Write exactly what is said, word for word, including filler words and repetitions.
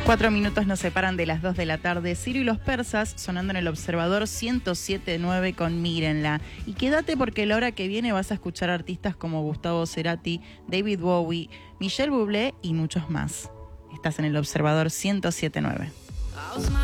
Cuatro minutos nos separan de las dos de la tarde. Ciro y los persas sonando en el Observador ciento siete punto nueve con Mírenla. Y quédate porque la hora que viene vas a escuchar artistas como Gustavo Cerati, David Bowie, Michelle Bublé y muchos más. Estás en el Observador ciento siete punto nueve.